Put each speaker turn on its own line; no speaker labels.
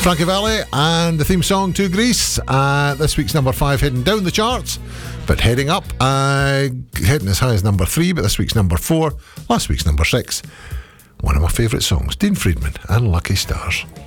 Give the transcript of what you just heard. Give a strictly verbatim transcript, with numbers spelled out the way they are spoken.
Frankie Valli and the theme song to Grease. Uh, this week's number five heading down the charts, but heading up, uh, heading as high as number three, but this week's number four, last week's number six. One of my favourite songs, Dean Friedman and Lucky Stars.